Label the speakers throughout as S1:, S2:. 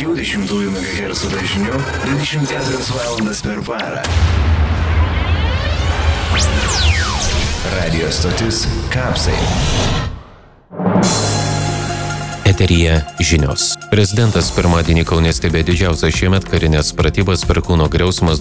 S1: MHz dažniu 24 valandas per parą. Radio stotis Kapsai.
S2: Eteryje žinios. Prezidentas pirmadienį Kaune stebėjo didžiausią šiemet karinės pratybas Perkūno griausmas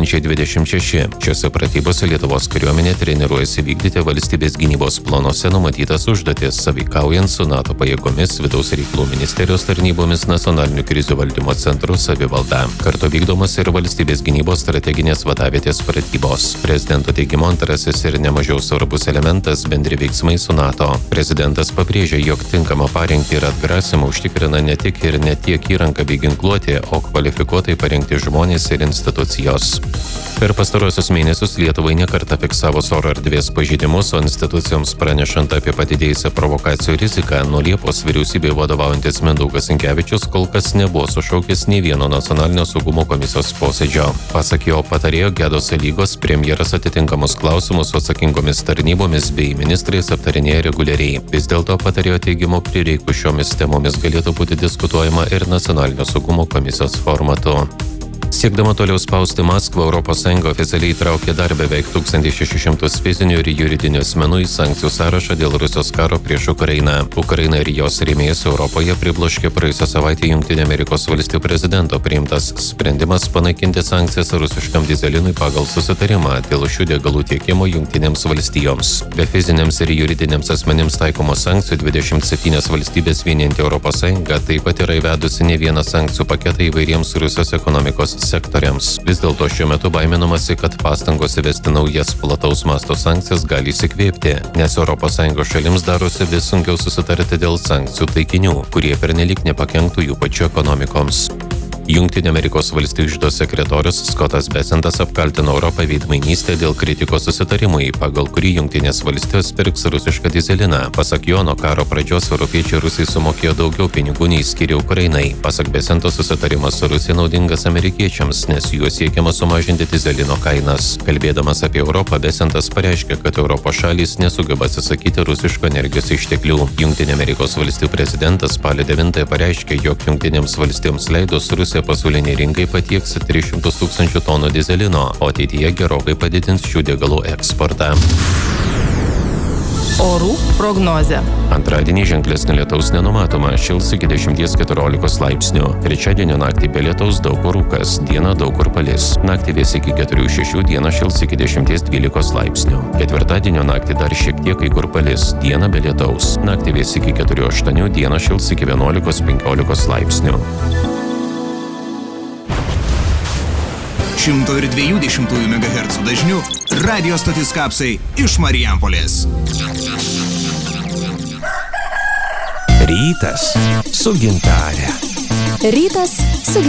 S2: 2026. Šiose pratybose Lietuvos kariuomenė treniruojasi vykdyti valstybės gynybos planuose numatytas užduotis, sąveikaujant su NATO pajėgomis, vidaus reikalų ministerijos tarnybomis, nacionaliniu krizių valdymo centru, savivalda. Kartu vykdomos ir valstybės gynybos strateginės vadavietės pratybos. Prezidento teigimu antrasis ir nemažiau svarbus elementas – bendri veiksmai su NATO. Prezidentas pabrėžė, jog tinkamą parengtį ir atgrasimą užtikrina ne tik ir ne tiek įranga bei ginkluotė, o kvalifikuotai parengti žmonės ir institucijos. Per pastarosius mėnesius Lietuvai nekartą fiksavo oro erdvės pažeidimus, o institucijoms pranešant apie padidėjusią provokacijų riziką, nuo Liepos vyriausybei vadovaujantis Mindaugas Sinkevičius kol kas nebuvo sušaukęs nei vieno nacionalinio saugumo komisijos posėdžio. Pasak jo patarėjo Gedos Salygos, premjeras atitinkamus klausimus su atsakingomis tarnybomis bei ministrais aptarinėja reguliariai. Vis dėlto patarėjo teigimu prireikus šiomis temomis galėtų būti diskutuojama ir nacionalinio saugumo komisijos formatu. Siekdama toliau spausti Maskvą, ES oficialiai įtraukė dar beveik 1600 fizinių ir juridinių asmenų į sankcijų sąrašą dėl Rusijos karo prieš Ukrainą. Ukraina ir jos rėmėjas Europoje pribloškė praėjusią savaitę Jungtinių Amerikos valstijų prezidento priimtas sprendimas panaikinti sankcijas rusiškam dyzelinui pagal susitarimą dėl šių degalų tiekimo Jungtinėms valstijoms. Be fiziniams ir juridiniams asmenims taikomos sankcijų 27 valstybės vienijanti ES taip pat yra įvedusi ne vieną sankcijų paketą įvairiems Rusijos ekonomikos sektoriams. Vis dėlto šiuo metu baiminamasi, kad pastangos įvesti naujas plataus masto sankcijas gali įsikvėpti, nes ES šalims darosi vis sunkiau susitarti dėl sankcijų taikinių, kurie pernelyg nepakenktų jų pačių ekonomikoms. Jungtinių Amerikos valstijų iždo sekretorius Scottas Bessentas apkaltino Europą veidmainystę dėl kritikos susitarimui, pagal kurį Jungtinės valstijos pirks rusišką dyzeliną. Pasak jo, nuo karo pradžios europiečiai Rusai sumokėjo daugiau pinigų nei skiria Ukrainai. Pasak Bessento, susitarimas su Rusija naudingas amerikiečiams, nes juo siekiama sumažinti dyzelino kainas. Kalbėdamas apie Europą, Bessentas pareiškė, kad Europos šalys nesugeba atsisakyti rusiško energijos išteklių. Jungtinių Amerikos valstijų prezidentas spalio 9 pareiškė, jog Jungtinėms valstijoms leidus Rusija pasauliniai rinkai patieks 300 000 tonų dyzelino, o ateityje gerokai padidins šių degalų eksportą.
S3: Orų prognozė.
S2: Antradienį ženklesnio lietaus nenumatoma, šils iki 10–14 laipsnių. Trečiadienio naktį be lietaus daug kur rūkas, dieną daug kur palis. Naktį vės iki 4–6, dieną šils iki 10–12 laipsnių. Ketvirtadienio naktį dar šiek tiek kai kur palis, dieną be lietaus. Naktį vės iki 4–8, dieną šils iki 11–15 laipsnių.
S4: 102,2 MHz dažniu radio stotis Kapsai iš Marijampolės.
S1: Rytas su Gintare.
S3: Rytas su